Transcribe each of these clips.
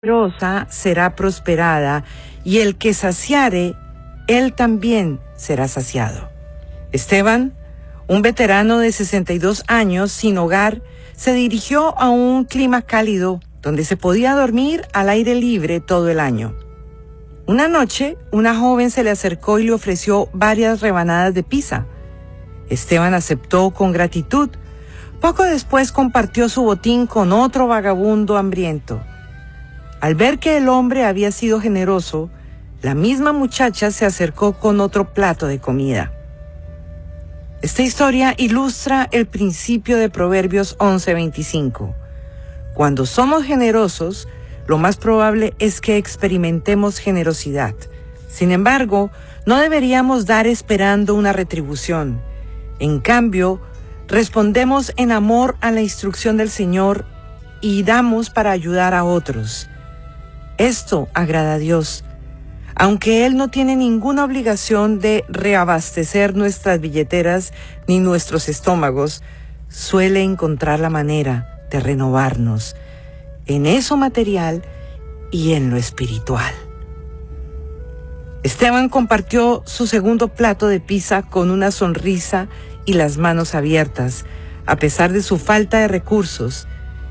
generosa será prosperada, y el que saciare, él también será saciado. Esteban, un veterano de 62 años sin hogar, se dirigió a un clima cálido donde se podía dormir al aire libre todo el año. Una noche, una joven se le acercó y le ofreció varias rebanadas de pizza. Esteban aceptó con gratitud. Poco después compartió su botín con otro vagabundo hambriento. Al ver que el hombre había sido generoso, la misma muchacha se acercó con otro plato de comida. Esta historia ilustra el principio de Proverbios 11:25. Cuando somos generosos, lo más probable es que experimentemos generosidad. Sin embargo, no deberíamos dar esperando una retribución. En cambio, respondemos en amor a la instrucción del Señor y damos para ayudar a otros. Esto agrada a Dios, aunque Él no tiene ninguna obligación de reabastecer nuestras billeteras ni nuestros estómagos, suele encontrar la manera de renovarnos en eso material y en lo espiritual. Esteban compartió su segundo plato de pizza con una sonrisa y las manos abiertas, a pesar de su falta de recursos.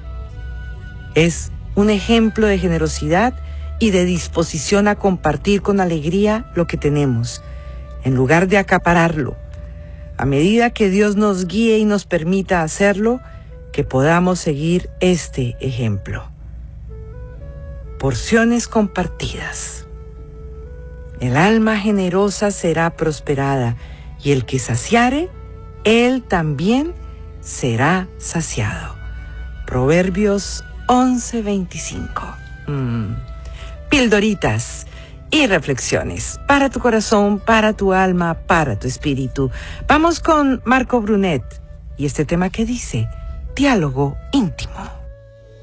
Es un ejemplo de generosidad y de disposición a compartir con alegría lo que tenemos, en lugar de acapararlo. A medida que Dios nos guíe y nos permita hacerlo, que podamos seguir este ejemplo. Porciones compartidas. El alma generosa será prosperada, y el que saciare, él también será saciado. Proverbios 11:25. Pildoritas y reflexiones para tu corazón, para tu alma, para tu espíritu. Vamos con Marco Brunet y este tema que dice: diálogo íntimo.